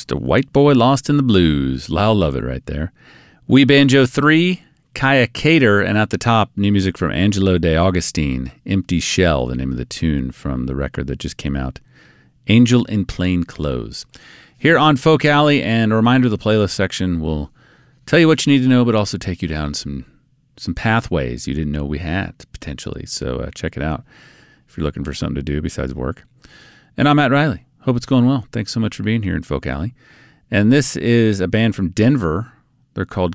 Just a white boy lost in the blues. Lyle Lovett right there. We Banjo 3, Kaya Cater, and at the top, new music from Angelo De Augustine, Empty Shell, the name of the tune from the record that just came out, Angel in Plain Clothes. Here on Folk Alley, and a reminder, the playlist section will tell you what you need to know, but also take you down some pathways you didn't know we had, potentially. So check it out if you're looking for something to do besides work. And I'm Matt Riley. Hope it's going well. Thanks so much for being here in Folk Alley. And this is a band from Denver. They're called